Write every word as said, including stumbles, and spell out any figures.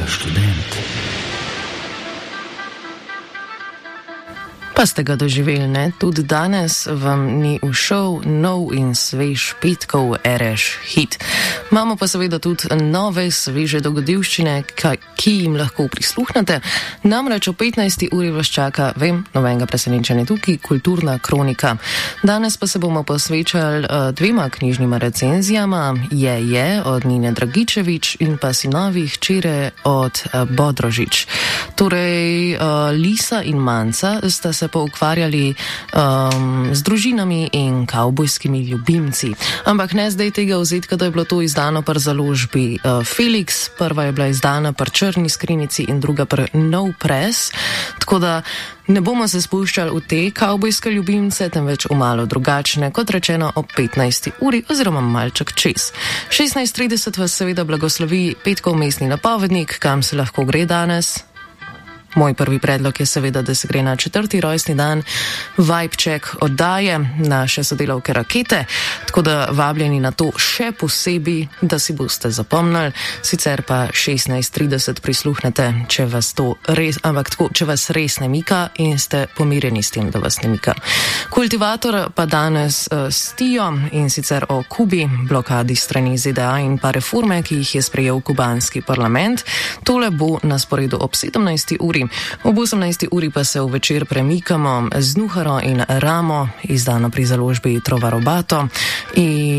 študent. Pa ste ga doživeli, ne? Tudi danes vam ni ušel nov in svež petkov ereš hit. Imamo pa seveda tudi nove, sveže dogodivščine, ki jim lahko prisluhnete. Namreč o petnajsti uri vas čaka, vem, nobenega presenečenja tukaj, kulturna kronika. Danes pa se bomo posvečali uh, dvema knjižnima recenzijama, Je je od Nine Dragičevič in pa Sinovi hčere od uh, Bodrožič. Torej, uh, Lisa in Manca sta se poukvarjali um, z družinami in kavbojskimi ljubimci. Ampak ne zdaj tega vzeti, da je bilo to izdano pri založbi uh, Felix, prva je bila izdana pri Črni skrinjici in druga pri No Press, tako da ne bomo se spuščali v te kavbojske ljubimce, temveč v malo drugačne, kot rečeno ob petnajsti uri oziroma malček čez. šestnajst trideset vas seveda blagoslovi petkov mestni napovednik, kam se lahko gre danes. Moj prvi predlog je seveda, da se gre na četrti rojstni dan Vibe Check oddaje naše sodelavke Rakete, tako da vabljeni na to še posebej, da si boste zapomnili, sicer pa šestnajst trideset prisluhnete, če vas to res, ampak tako, če vas res ne mika in ste pomirjeni s tem, da vas ne mika. Kultivator pa danes uh, stijo in sicer o Kubi, blokadi strani Z D A in pa reforme, ki jih je sprejel kubanski parlament. Tole bo na sporedu ob sedemnajsti uri. Ob osemnajsti uri pa se v večer premikamo z Nuharo in Ramo, izdano pri založbi Trovarobato. In